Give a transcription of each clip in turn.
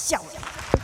笑了。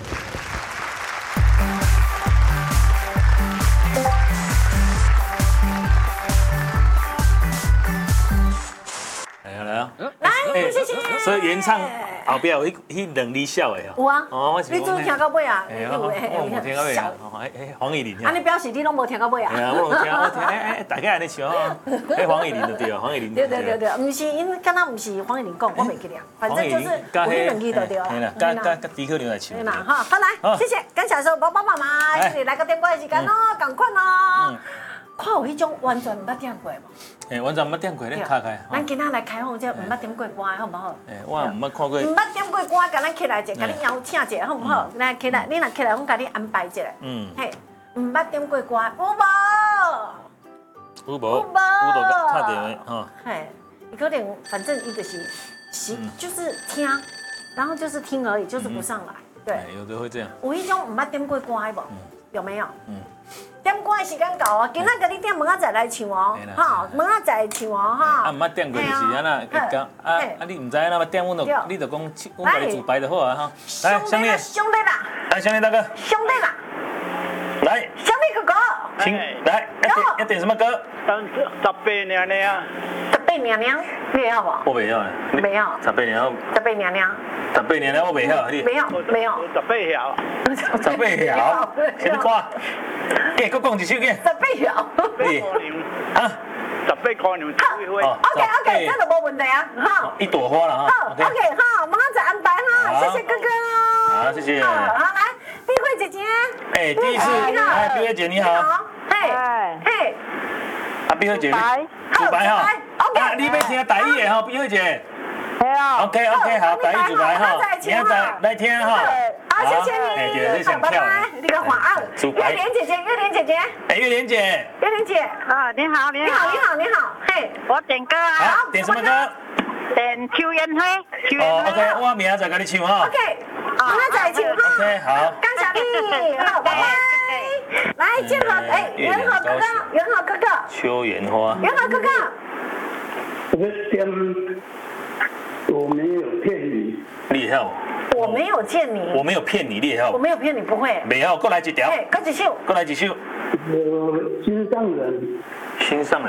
来啊！ 来，谢谢。 所以原唱后壁有迄两字笑的有啊。 哦， 你总听到尾啊？ 我冇听到尾啊。黄以玲。 啊，你表示你拢无听到尾啊？ 哎呀，我听，大家安尼唱哦。黄以玲就对，黄以玲。 对，唔是，因敢若唔是黄以玲讲，我袂记了。反正就是有迄两字就对了。 对啦，甲狄克牛来唱。 对啦，好，好来，谢谢，感谢所有爸爸妈妈，今日来个点歌的时间哦，赶快哦。看有迄种完全唔捌点过无？ 完全唔捌点过，你卡开。 咱今仔来开放这唔捌点过歌，好唔好？ 我唔捌看过。 唔捌点过歌，甲咱起来者，甲你邀请者，好唔好？来起来，你若起来，我甲你安排一下。嘿，唔捌点过歌，有无？ 有就拍电话吼。 嘿，伊可能反正伊就是听，然后就是听而已，就是不上来。对， 有的会这样。 有一种唔捌点过歌无？有没有？点歌的时间到啊！今仔甲你点门仔再来唱哦，哈，门仔再唱哦，哈。 啊，唔捌点过就是安那会讲你唔知安那点，你就讲，我甲你自白就好啊，哈。来，兄弟， 兄弟啦！ 来，兄弟大哥。 兄弟啦！ 来， 兄弟哥哥。 请来，要点什么歌？ 十八娘娘。 十八娘娘，你会晓无？ 我袂晓。 袂晓。 十八娘。 十八娘娘。 18年了，我袂晓，你。 没有。 十八晓。 18晓，先看。给，佮讲一首嘅。 18晓。 你。啊。 18姑娘聚会会。 OK， 这都无问题啊，哈。 一朵花了哈。 好 ，OK， 好，马上再安排哈，谢谢哥哥。 好，谢谢。 好，来，碧慧姐姐。 哎，第一次，来，碧慧姐你好。嘿。啊，碧慧姐。主白哈。OK。你要听台语的哈，碧慧姐。OK， 好，台语主白哈，你要来听哈。 好，谢谢你，好，拜拜。那个晚安，月莲姐姐， 哎，月莲姐， 啊，你好， 嘿， 我点歌啊， 好，点什么歌？ 点秋烟花 ，OK， 我明仔再给你唱哈。 OK， 明仔再唱哈。 OK， 好， 感谢你，好，拜拜。来，建和，哎，元和哥哥， 秋烟花， 元和哥哥， 我没有骗你， 厉害。 我没有见你， 我没有骗你，厉害。 我没有骗你，不会。 没有，过来一条。 哎，过一首。 过来一首。 心上人。 心上